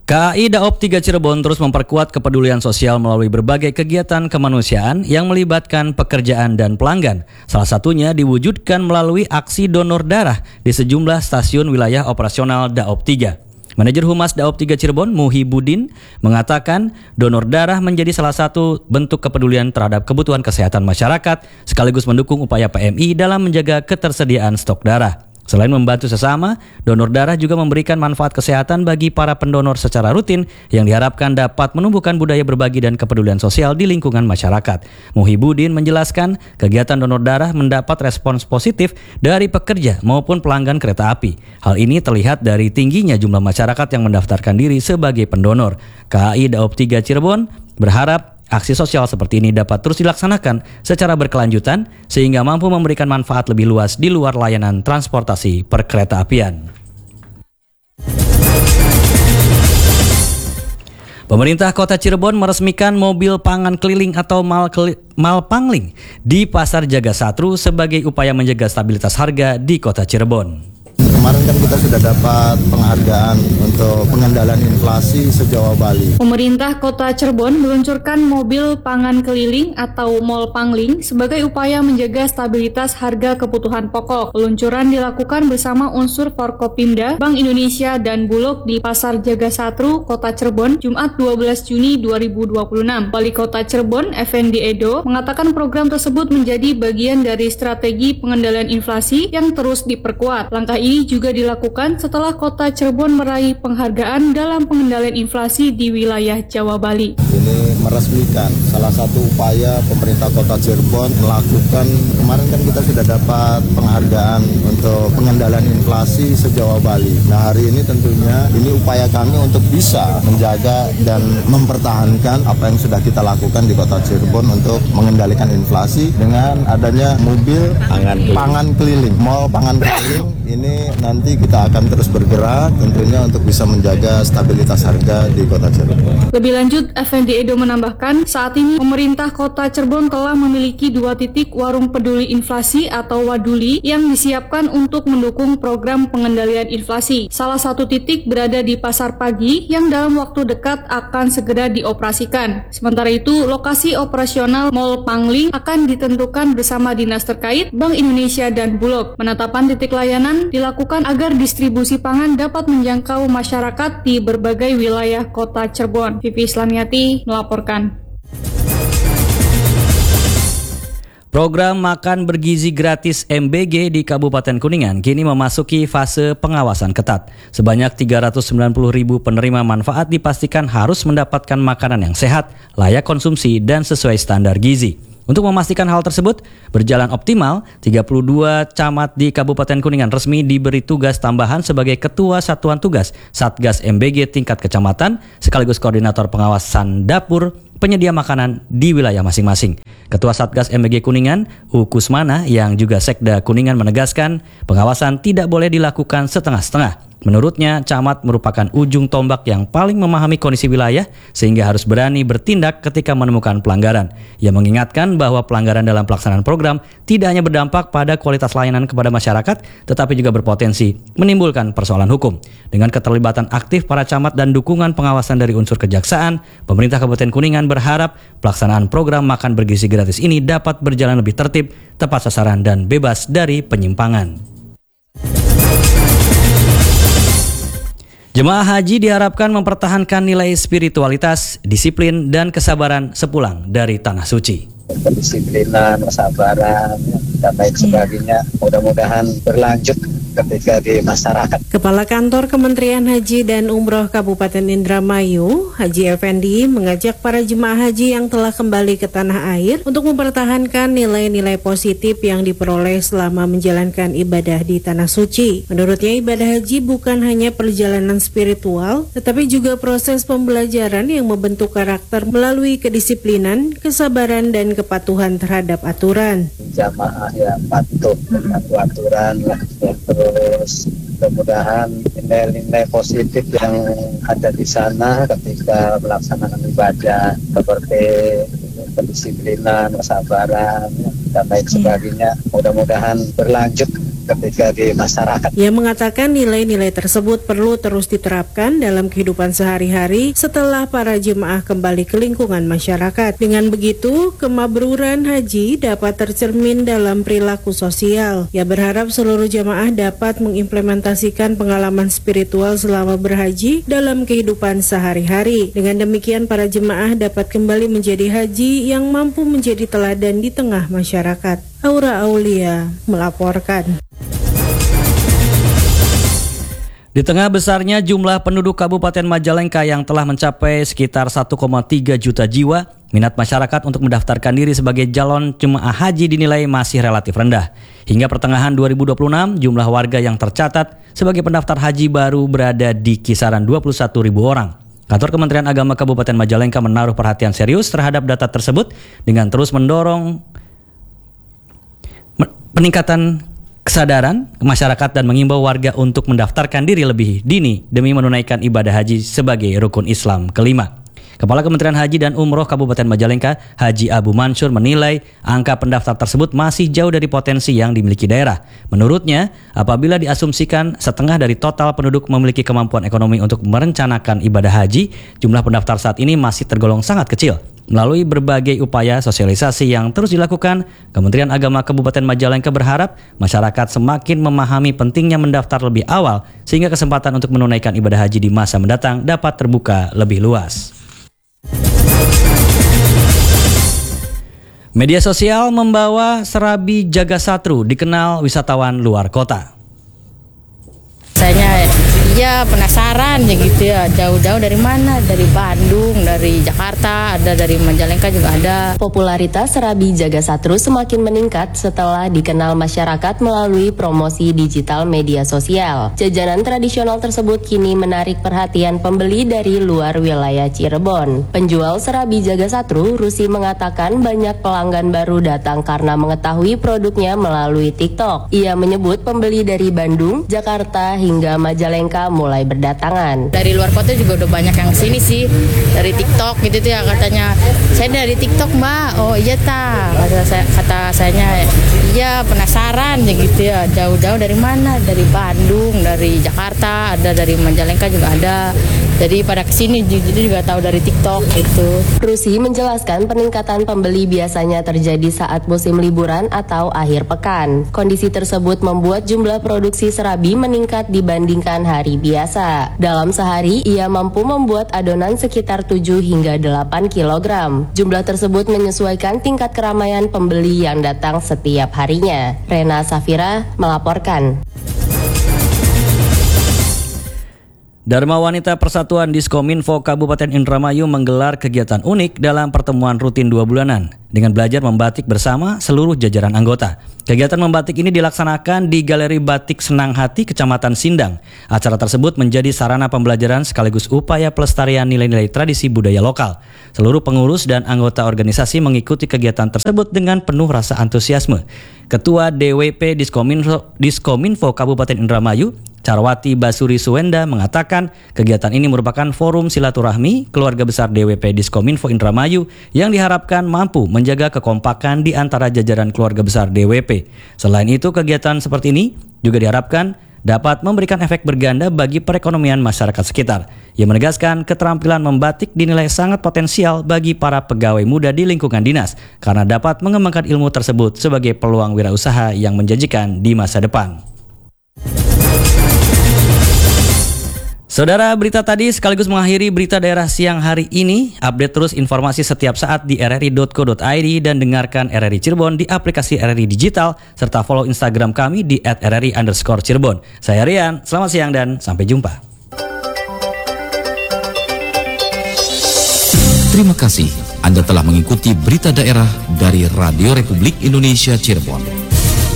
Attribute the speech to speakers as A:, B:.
A: KAI Daop 3 Cirebon terus memperkuat kepedulian sosial melalui berbagai kegiatan kemanusiaan yang melibatkan pekerjaan dan pelanggan. Salah satunya diwujudkan melalui aksi donor darah di sejumlah stasiun wilayah operasional Daop 3. Manajer Humas Daop 3 Cirebon, Muhibudin, mengatakan donor darah menjadi salah satu bentuk kepedulian terhadap kebutuhan kesehatan masyarakat sekaligus mendukung upaya PMI dalam menjaga ketersediaan stok darah. Selain membantu sesama, donor darah juga memberikan manfaat kesehatan bagi para pendonor secara rutin yang diharapkan dapat menumbuhkan budaya berbagi dan kepedulian sosial di lingkungan masyarakat. Muhibudin menjelaskan kegiatan donor darah mendapat respons positif dari pekerja maupun pelanggan kereta api. Hal ini terlihat dari tingginya jumlah masyarakat yang mendaftarkan diri sebagai pendonor. KAI Daop 3 Cirebon berharap aksi sosial seperti ini dapat terus dilaksanakan secara berkelanjutan sehingga mampu memberikan manfaat lebih luas di luar layanan transportasi perkeretaapian. Pemerintah Kota Cirebon meresmikan mobil pangan keliling atau Malpangling di Pasar Jaga Satru sebagai upaya menjaga stabilitas harga di Kota Cirebon.
B: Kemarin kan kita sudah dapat penghargaan untuk pengendalian inflasi se-Jawa Bali.
C: Pemerintah Kota Cirebon meluncurkan mobil pangan keliling atau Malpangling sebagai upaya menjaga stabilitas harga kebutuhan pokok. Peluncuran dilakukan bersama unsur Forkopimda, Bank Indonesia, dan Bulog di Pasar Jaga Satru, Kota Cirebon, Jumat 12 Juni 2026. Wali Kota Cirebon, Effendi Edo, mengatakan program tersebut menjadi bagian dari strategi pengendalian inflasi yang terus diperkuat. Langkah ini juga dilakukan setelah Kota Cirebon meraih penghargaan dalam pengendalian inflasi di wilayah Jawa Bali.
B: Ini meresmikan salah satu upaya pemerintah Kota Cirebon melakukan, kemarin kan kita sudah dapat penghargaan untuk pengendalian inflasi se-Jawa Bali. Nah, hari ini tentunya ini upaya kami untuk bisa menjaga dan mempertahankan apa yang sudah kita lakukan di Kota Cirebon untuk mengendalikan inflasi dengan adanya mobil pangan keliling. Mall pangan keliling ini nanti kita akan terus bergerak tentunya untuk bisa menjaga stabilitas harga di Kota Cirebon.
C: Lebih lanjut, Effendi Edo menambahkan, saat ini pemerintah Kota Cirebon telah memiliki 2 titik warung peduli inflasi atau Waduli yang disiapkan untuk mendukung program pengendalian inflasi. Salah satu titik berada di Pasar Pagi yang dalam waktu dekat akan segera dioperasikan. Sementara itu, lokasi operasional Mall Pangling akan ditentukan bersama dinas terkait, Bank Indonesia, dan Bulog. Penetapan titik layanan dilakukan agar distribusi pangan dapat menjangkau masyarakat di berbagai wilayah Kota Cirebon. Vivi Islamiati melaporkan.
A: Program makan bergizi gratis MBG di Kabupaten Kuningan kini memasuki fase pengawasan ketat. Sebanyak 390.000 penerima manfaat dipastikan harus mendapatkan makanan yang sehat, layak konsumsi, dan sesuai standar gizi. Untuk memastikan hal tersebut berjalan optimal, 32 camat di Kabupaten Kuningan resmi diberi tugas tambahan sebagai Ketua Satuan Tugas Satgas MBG tingkat kecamatan sekaligus koordinator pengawasan dapur penyedia makanan di wilayah masing-masing. Ketua Satgas MBG Kuningan, U. Kusmana, yang juga Sekda Kuningan menegaskan pengawasan tidak boleh dilakukan setengah-setengah. Menurutnya, camat merupakan ujung tombak yang paling memahami kondisi wilayah sehingga harus berani bertindak ketika menemukan pelanggaran. Ia mengingatkan bahwa pelanggaran dalam pelaksanaan program tidak hanya berdampak pada kualitas layanan kepada masyarakat, tetapi juga berpotensi menimbulkan persoalan hukum. Dengan keterlibatan aktif para camat dan dukungan pengawasan dari unsur kejaksaan, pemerintah Kabupaten Kuningan berharap pelaksanaan program makan bergizi gratis ini dapat berjalan lebih tertib, tepat sasaran, dan bebas dari penyimpangan. Jemaah haji diharapkan mempertahankan nilai spiritualitas, disiplin, dan kesabaran sepulang dari Tanah Suci.
D: Kedisiplinan, kesabaran, dan lain sebagainya mudah-mudahan berlanjut ketika di masyarakat.
E: Kepala Kantor Kementerian Haji dan Umroh Kabupaten Indramayu, Haji Effendi, mengajak para jemaah haji yang telah kembali ke tanah air untuk mempertahankan nilai-nilai positif yang diperoleh selama menjalankan ibadah di Tanah Suci. Menurutnya, ibadah haji bukan hanya perjalanan spiritual, tetapi juga proses pembelajaran yang membentuk karakter melalui kedisiplinan, kesabaran, dan kepatuhan terhadap aturan.
D: Jamaah yang patuh dengan aturan, ya, terus mudah-mudahan nilai-nilai positif yang ada di sana ketika melaksanakan ibadah seperti kedisiplinan, kesabaran, dan lain sebagainya mudah-mudahan berlanjut ketika di masyarakat.
E: Ia mengatakan nilai-nilai tersebut perlu terus diterapkan dalam kehidupan sehari-hari setelah para jemaah kembali ke lingkungan masyarakat. Dengan begitu, kemabruran haji dapat tercermin dalam perilaku sosial. Ia berharap seluruh jemaah dapat mengimplementasikan pengalaman spiritual selama berhaji dalam kehidupan sehari-hari. Dengan demikian, para jemaah dapat kembali menjadi haji yang mampu menjadi teladan di tengah masyarakat. Aura Aulia melaporkan.
A: Di tengah besarnya jumlah penduduk Kabupaten Majalengka yang telah mencapai sekitar 1,3 juta jiwa, minat masyarakat untuk mendaftarkan diri sebagai calon jemaah haji dinilai masih relatif rendah. Hingga pertengahan 2026, jumlah warga yang tercatat sebagai pendaftar haji baru berada di kisaran 21.000 orang. Kantor Kementerian Agama Kabupaten Majalengka menaruh perhatian serius terhadap data tersebut dengan terus mendorong peningkatan kesadaran masyarakat dan mengimbau warga untuk mendaftarkan diri lebih dini demi menunaikan ibadah haji sebagai rukun Islam kelima. Kepala Kementerian Haji dan Umroh Kabupaten Majalengka, Haji Abu Mansur menilai angka pendaftar tersebut masih jauh dari potensi yang dimiliki daerah. Menurutnya, apabila diasumsikan setengah dari total penduduk memiliki kemampuan ekonomi untuk merencanakan ibadah haji, jumlah pendaftar saat ini masih tergolong sangat kecil. Melalui berbagai upaya sosialisasi yang terus dilakukan, Kementerian Agama Kabupaten Majalengka berharap masyarakat semakin memahami pentingnya mendaftar lebih awal sehingga kesempatan untuk menunaikan ibadah haji di masa mendatang dapat terbuka lebih luas. Media sosial membawa Serabi Jagasatru dikenal wisatawan luar kota.
F: Saya penasaran ya gitu ya, jauh-jauh dari mana? Dari Bandung, dari Jakarta, ada dari Majalengka juga ada.
G: Popularitas Serabi Jagasatru semakin meningkat setelah dikenal masyarakat melalui promosi digital media sosial. Jajanan tradisional tersebut kini menarik perhatian pembeli dari luar wilayah Cirebon. Penjual Serabi Jagasatru, Rusi, mengatakan banyak pelanggan baru datang karena mengetahui produknya melalui TikTok. Ia menyebut pembeli dari Bandung, Jakarta hingga Majalengka mulai berdatangan.
F: Dari luar kota juga udah banyak yang kesini sih, dari TikTok gitu tuh ya, katanya saya dari TikTok mbak. Oh iya kata sayanya iya penasaran ya gitu ya, jauh-jauh dari mana? Dari Bandung, dari Jakarta, ada dari Majalengka juga ada. Jadi pada kesini jadi juga tahu dari TikTok gitu.
G: Rusi menjelaskan peningkatan pembeli biasanya terjadi saat musim liburan atau akhir pekan. Kondisi tersebut membuat jumlah produksi serabi meningkat dibandingkan hari biasa. Dalam sehari, ia mampu membuat adonan sekitar 7 hingga 8 kg. Jumlah tersebut menyesuaikan tingkat keramaian pembeli yang datang setiap harinya. Rena Safira melaporkan.
A: Dharma Wanita Persatuan Diskominfo Kabupaten Indramayu menggelar kegiatan unik dalam pertemuan rutin 2 bulanan dengan belajar membatik bersama seluruh jajaran anggota. Kegiatan membatik ini dilaksanakan di Galeri Batik Senang Hati, Kecamatan Sindang. Acara tersebut menjadi sarana pembelajaran sekaligus upaya pelestarian nilai-nilai tradisi budaya lokal. Seluruh pengurus dan anggota organisasi mengikuti kegiatan tersebut dengan penuh rasa antusiasme. Ketua DWP Diskominfo Kabupaten Indramayu, Carwati Basuri Suwenda, mengatakan kegiatan ini merupakan forum silaturahmi keluarga besar DWP Diskominfo Indramayu yang diharapkan mampu menjaga kekompakan di antara jajaran keluarga besar DWP. Selain itu, kegiatan seperti ini juga diharapkan dapat memberikan efek berganda bagi perekonomian masyarakat sekitar. Ia menegaskan keterampilan membatik dinilai sangat potensial bagi para pegawai muda di lingkungan dinas karena dapat mengembangkan ilmu tersebut sebagai peluang wirausaha yang menjanjikan di masa depan. Saudara, berita tadi sekaligus mengakhiri berita daerah siang hari ini. Update terus informasi setiap saat di rri.co.id dan dengarkan RRI Cirebon di aplikasi RRI Digital serta follow Instagram kami di @rri_Cirebon. Saya Rian, selamat siang dan sampai jumpa.
H: Terima kasih Anda telah mengikuti berita daerah dari Radio Republik Indonesia Cirebon.